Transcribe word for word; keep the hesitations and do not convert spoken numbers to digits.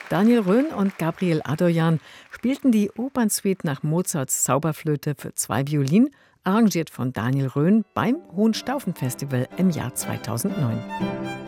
Daniel Rhön und Gabriel Adoyan spielten die Opernsuite nach Mozarts Zauberflöte für zwei Violinen, arrangiert von Daniel Rhön, beim Hohenstaufen-Festival im Jahr zweitausendneun.